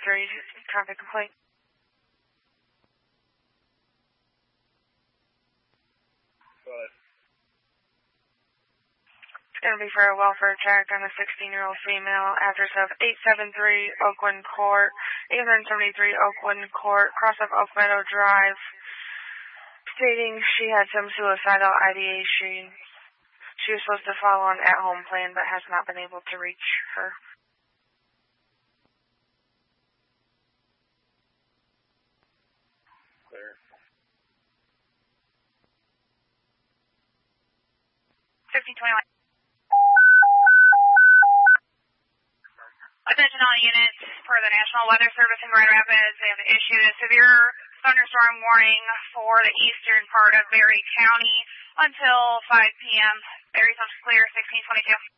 traffic complaint. Go ahead. It's going to be for a welfare check on a 16-year-old female, address of 873 Oakland Court, 873 Oakland Court, cross of Oak Meadow Drive, stating she had some suicidal ideation. She was supposed to follow an at-home plan, but has not been able to reach her. Clear. 1521. Attention all units, per the National Weather Service in Grand Rapids, they have issued a severe thunderstorm warning for the eastern part of Berry County until 5 p.m. Berry's on clear, 1622.